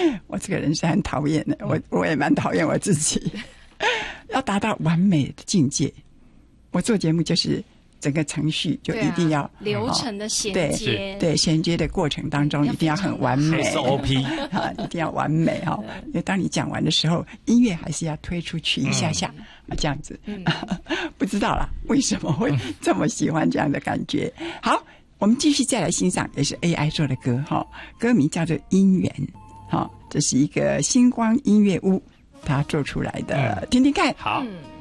我这个人是很讨厌的，我也蛮讨厌我自己。要达到完美的境界，我做节目就是整个程序就一定要、 流程的衔接， 对衔接的过程当中一定要很完美 SOP 一定要完美因为当你讲完的时候，音乐还是要推出去一下下这样子。不知道啦，为什么会这么喜欢这样的感觉？好，我们继续再来欣赏，也是 AI 做的歌歌名叫做《姻缘》这是一个星光音乐屋他做出来的，听听看。 好。